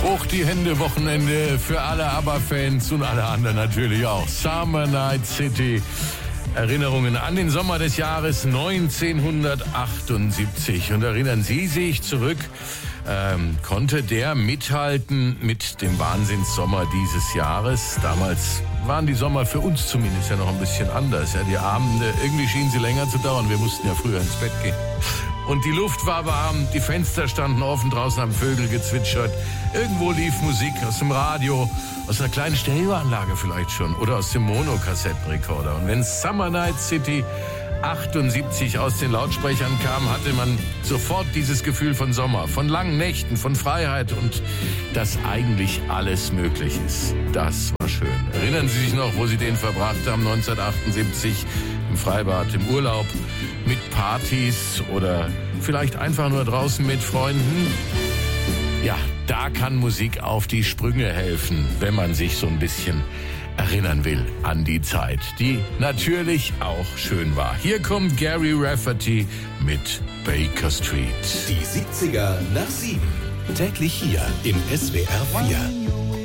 Hoch die Hände, Wochenende für alle ABBA-Fans und alle anderen natürlich auch. Summer Night City. Erinnerungen an den Sommer des Jahres 1978. Und erinnern Sie sich zurück, konnte der mithalten mit dem Wahnsinnssommer dieses Jahres? Damals waren die Sommer für uns zumindest ja noch ein bisschen anders. Ja, die Abende, irgendwie schienen sie länger zu dauern. Wir mussten ja früher ins Bett gehen. Und die Luft war warm, die Fenster standen offen, draußen haben Vögel gezwitschert. Irgendwo lief Musik aus dem Radio, aus einer kleinen Stereoanlage vielleicht schon oder aus dem Monokassettenrekorder. Und wenn Summer Night City 78 aus den Lautsprechern kam, hatte man sofort dieses Gefühl von Sommer, von langen Nächten, von Freiheit und dass eigentlich alles möglich ist. Das war schön. Erinnern Sie sich noch, wo Sie den verbracht haben, 1978 im Freibad, im Urlaub, mit Partys oder vielleicht einfach nur draußen mit Freunden? Ja, da kann Musik auf die Sprünge helfen, wenn man sich so ein bisschen erinnern will an die Zeit, die natürlich auch schön war. Hier kommt Gary Rafferty mit Baker Street. Die 70er nach 7. Täglich hier im SWR 4.